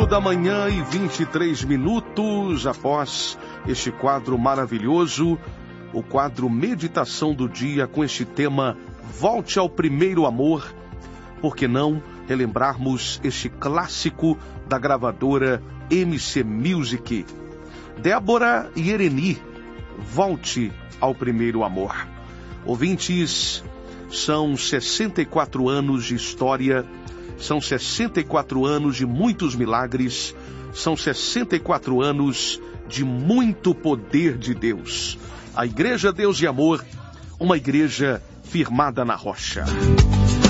8h23 após este quadro maravilhoso, o quadro Meditação do Dia com este tema Volte ao Primeiro Amor. Por que não relembrarmos este clássico da gravadora MC Music? Débora e Ereni, Volte ao Primeiro Amor. Ouvintes, são 64 anos de história, são 64 anos de muitos milagres, são 64 anos de muito poder de Deus. A Igreja Deus e Amor, uma igreja firmada na rocha.